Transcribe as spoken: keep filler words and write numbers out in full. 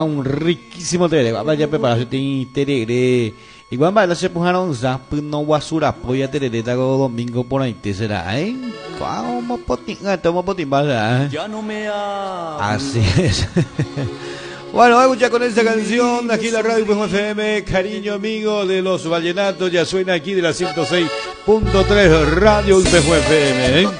Un riquísimo tereré. Vamos ya prepararse tereré. Igual va a se pujaron zap no basura polla tereré tago domingo por ahí te será, ¿eh? Vamos potín, estamos potín, ¿verdad? Ya no me ha... Así es. Bueno, vamos ya con esta canción de aquí en la radio P F M, cariño amigo de los vallenatos, ya suena aquí de la ciento seis punto tres Radio P F M, ¿eh?